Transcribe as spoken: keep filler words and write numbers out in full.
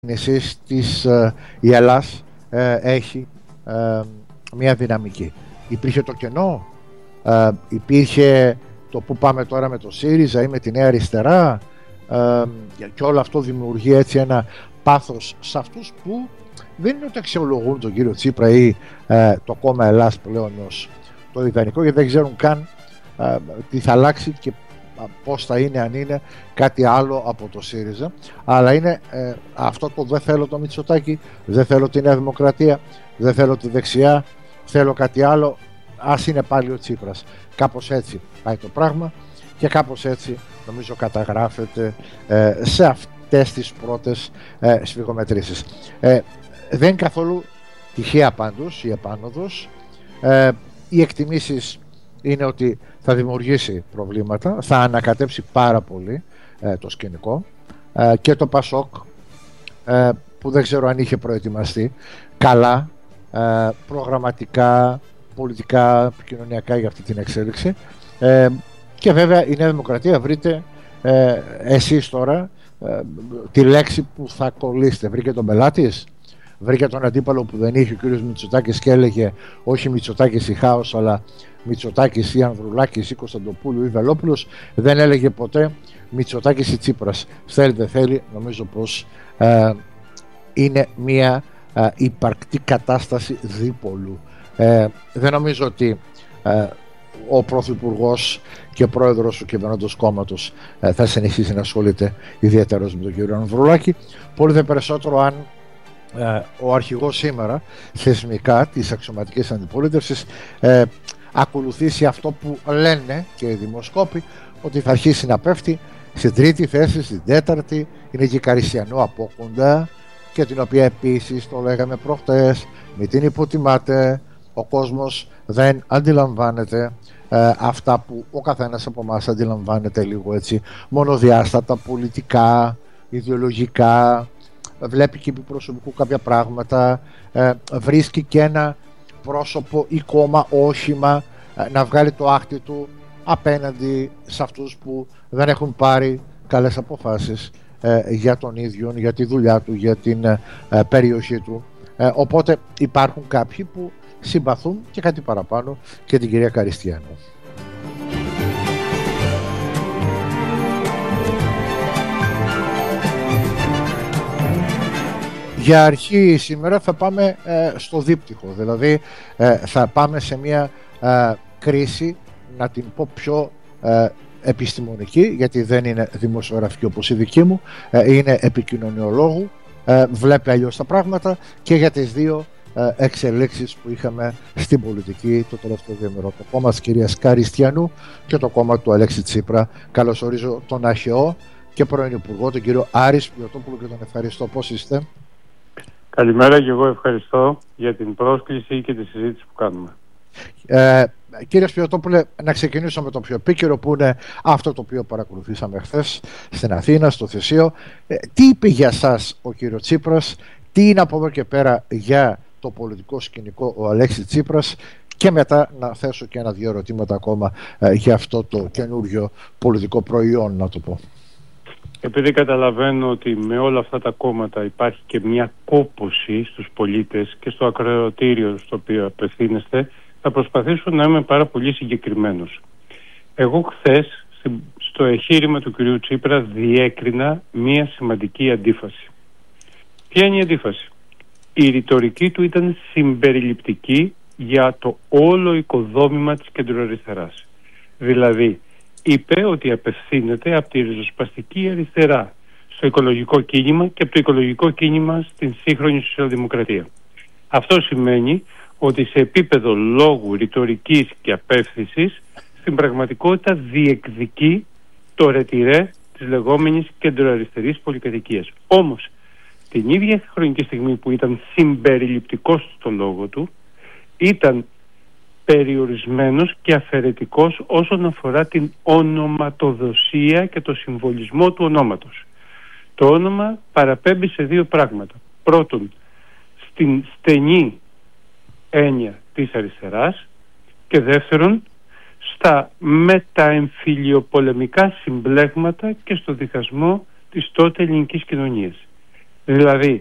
κίνησης της ε, η Ελλάς ε, έχει ε, μια δυναμική. Υπήρχε το κενό, ε, υπήρχε το που πάμε τώρα με το ΣΥΡΙΖΑ ή με τη Νέα Αριστερά, ε, και όλο αυτό δημιουργεί έτσι ένα πάθος σε αυτούς που δεν είναι ότι αξιολογούν τον κύριο Τσίπρα ή ε, το κόμμα Ελλάς πλέον ως το ιδανικό, γιατί δεν ξέρουν καν ε, τι θα αλλάξει και πώς θα είναι, αν είναι κάτι άλλο από το ΣΥΡΙΖΑ. Αλλά είναι ε, αυτό το δεν θέλω το Μητσοτάκη, δεν θέλω τη Νέα Δημοκρατία, δεν θέλω τη δεξιά, θέλω κάτι άλλο, ας είναι πάλι ο Τσίπρας. Κάπως έτσι πάει το πράγμα και κάπως έτσι νομίζω καταγράφεται ε, σε αυτές τις πρώτες ε, σφυγομετρήσεις. Ε, δεν είναι καθόλου τυχαία πάντως η επάνωδος. Ε, οι εκτιμήσεις είναι ότι θα δημιουργήσει προβλήματα, θα ανακατέψει πάρα πολύ ε, το σκηνικό ε, και το ΠΑΣΟΚ ε, που δεν ξέρω αν είχε προετοιμαστεί καλά ε, προγραμματικά, πολιτικά, επικοινωνιακά για αυτή την εξέλιξη, ε, και βέβαια η Νέα Δημοκρατία βρείτε ε, εσείς τώρα ε, τη λέξη που θα κολλήσετε. Βρήκε τον πελάτης, βρήκε τον αντίπαλο που δεν είχε ο κύριος Μητσοτάκης και έλεγε όχι Μητσοτάκης ή χάος, αλλά Μητσοτάκης ή Ανδρουλάκης ή Κωνσταντοπούλου ή Βελόπουλος. Δεν έλεγε ποτέ Μητσοτάκης ή Τσίπρας. Θέλει δεν θέλει, νομίζω πως ε, είναι μια ε, υπαρκτή κατάσταση δίπολου. Ε, δεν νομίζω ότι ε, ο Πρωθυπουργός και πρόεδρος του κυβερνώντος κόμματος ε, θα συνεχίσει να ασχολείται ιδιαίτερος με τον κύριο Ανδρουλάκη. Πολύ δε περισσότερο αν ε, ο αρχηγός σήμερα θεσμικά της αξιωματικής αντιπολίτευσης ε, ακολουθήσει αυτό που λένε και οι δημοσκόποι, ότι θα αρχίσει να πέφτει στην τρίτη θέση, στην τέταρτη. Είναι και η Καριστιανού από κοντά, και την οποία επίσης το λέγαμε προχτές, μην την υποτιμάτε, ο κόσμος δεν αντιλαμβάνεται ε, αυτά που ο καθένας από εμάς αντιλαμβάνεται λίγο έτσι μονοδιάστατα, πολιτικά, ιδεολογικά, βλέπει και επί προσωπικού κάποια πράγματα, ε, βρίσκει και ένα πρόσωπο ή κόμμα, όχημα ε, να βγάλει το άχτι του απέναντι σε αυτούς που δεν έχουν πάρει καλές αποφάσεις ε, για τον ίδιο, για τη δουλειά του, για την ε, περιοχή του. Ε, οπότε υπάρχουν κάποιοι που συμπαθούν και κάτι παραπάνω και την κυρία Καριστιανού. Για αρχή σήμερα θα πάμε ε, στο δίπτυχο, δηλαδή ε, θα πάμε σε μια ε, κρίση, να την πω πιο ε, επιστημονική, γιατί δεν είναι δημοσιογραφική όπως η δική μου, ε, είναι επικοινωνιολόγου, ε, βλέπει αλλιώς τα πράγματα, και για τις δύο ε, εξελίξεις που είχαμε στην πολιτική το τελευταίο διήμερο, το κόμμα της κυρίας Καριστιανού και το κόμμα του Αλέξη Τσίπρα. Καλωσορίζω τον αρχαιό και πρώην Υπουργό, τον κύριο Άρη Σπιωτόπουλο, και τον ευχαριστώ. Πώς είστε? Καλημέρα, και εγώ ευχαριστώ για την πρόσκληση και τη συζήτηση που κάνουμε. Ε, κύριε Σπιωτόπουλε, να ξεκινήσω με το πιο επίκαιρο, που είναι αυτό το οποίο παρακολουθήσαμε χθες στην Αθήνα, στο Θησίο. Ε, τι είπε για σας ο κύριο Τσίπρας, τι είναι από εδώ και πέρα για το πολιτικό σκηνικό ο Αλέξης Τσίπρας, και μετά να θέσω και ένα-δύο ερωτήματα ακόμα ε, για αυτό το καινούριο πολιτικό προϊόν, να το πω. Επειδή καταλαβαίνω ότι με όλα αυτά τα κόμματα υπάρχει και μια κόπωση στους πολίτες και στο ακροατήριο στο οποίο απευθύνεστε, θα προσπαθήσω να είμαι πάρα πολύ συγκεκριμένος. Εγώ χθες στο εγχείρημα του κυρίου Τσίπρα διέκρινα μια σημαντική αντίφαση. Ποια είναι η αντίφαση? Η ρητορική του ήταν συμπεριληπτική για το όλο οικοδόμημα της κεντροαριστεράς. Δηλαδή, είπε ότι απευθύνεται από τη ριζοσπαστική αριστερά στο οικολογικό κίνημα και από το οικολογικό κίνημα στην σύγχρονη σοσιαλδημοκρατία. Αυτό σημαίνει ότι σε επίπεδο λόγου, ρητορικής και απεύθυνσης, στην πραγματικότητα διεκδικεί το ρετυρέ της λεγόμενης κεντροαριστερής πολυκατοικίας. Όμως, την ίδια χρονική στιγμή που ήταν συμπεριληπτικός στο λόγο του, ήταν περιορισμένος και αφαιρετικός όσον αφορά την ονοματοδοσία και το συμβολισμό του ονόματος. Το όνομα παραπέμπει σε δύο πράγματα. Πρώτον, στην στενή έννοια της αριστεράς, και δεύτερον, στα μεταεμφυλιοπολεμικά συμπλέγματα και στο διχασμό της τότε ελληνικής κοινωνίας. Δηλαδή,